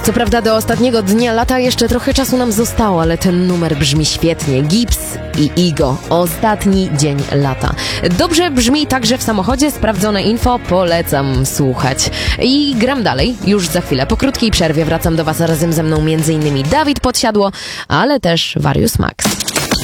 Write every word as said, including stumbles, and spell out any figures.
Co prawda do ostatniego dnia lata jeszcze trochę czasu nam zostało, ale ten numer brzmi świetnie. Gibbs i Igo. Ostatni dzień lata. Dobrze brzmi także w samochodzie. Sprawdzone info. Polecam słuchać. I gram dalej. Już za chwilę. Po krótkiej przerwie wracam do Was razem ze mną między innymi Dawid Podsiadło, ale też Warius Max.